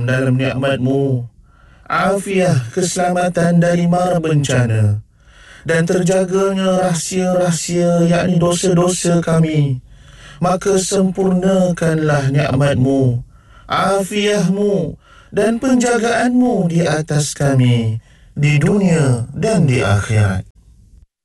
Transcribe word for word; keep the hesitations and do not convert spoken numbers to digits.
dalam nikmat-Mu, afiah, keselamatan dari mara bencana, dan terjaganya rahsia-rahsia, yakni dosa-dosa kami. Maka sempurnakanlah nikmat-Mu, afiah-Mu dan penjagaan-Mu di atas kami, di dunia dan di akhirat.